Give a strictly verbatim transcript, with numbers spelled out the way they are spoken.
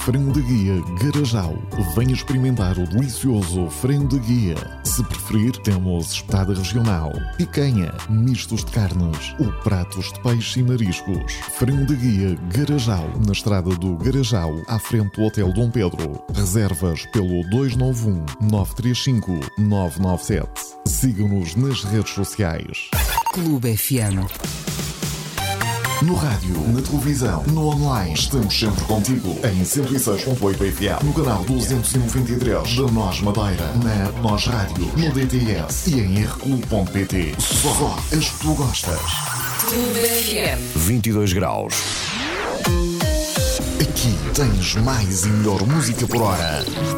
Frango da Guia Garajal. Venha experimentar o delicioso frango da guia. Se preferir, temos espetada regional, picanha, mistos de carnes ou pratos de peixe e mariscos. Frango da Guia Garajal, na estrada do Garajal, à frente do Hotel Dom Pedro. Reservas pelo dois nove um, nove três cinco, nove nove sete. Siga-nos nas redes sociais. Clube F M. No rádio, na televisão, no online, estamos sempre contigo. Em cento e seis ponto oito F M, no canal duzentos e noventa e três da Nós Madeira, na Nós Rádio, no D T S e em r clube ponto p t. Só as que tu gostas. Clube F M. vinte e dois graus. Aqui tens mais e melhor música por hora.